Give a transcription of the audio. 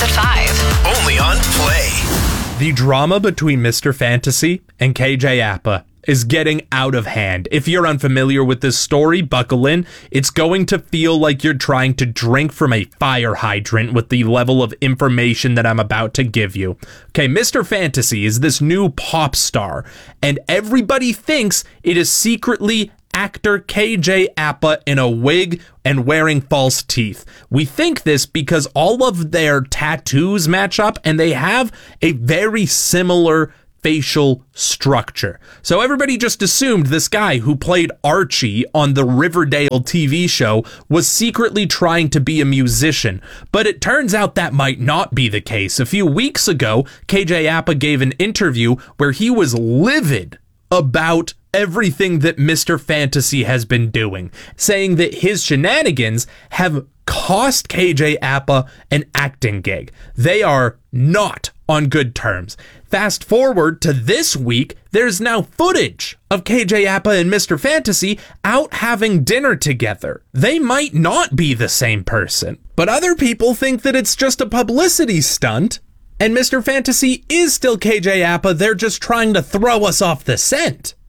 at 5. Only on Play. The drama between Mr. Fantasy and KJ Apa is getting out of hand. If you're unfamiliar with this story, buckle in. It's going to feel like you're trying to drink from a fire hydrant with the level of information that I'm about to give you. Okay, Mr. Fantasy is this new pop star, and everybody thinks it is secretly actor KJ Apa in a wig and wearing false teeth. We think this because all of their tattoos match up, and they have a very similar facial structure. So everybody just assumed this guy who played Archie on the Riverdale TV show was secretly trying to be a musician. But it turns out that might not be the case. A few weeks ago, KJ Apa gave an interview where he was livid about everything that Mr. Fantasy has been doing, saying that his shenanigans have cost KJ Apa an acting gig. They are not on good terms. Fast forward to this week, there's now footage of KJ Apa and Mr. Fantasy out having dinner together. They might not be the same person, but other people think that it's just a publicity stunt, and Mr. Fantasy is still KJ Apa. They're just trying to throw us off the scent.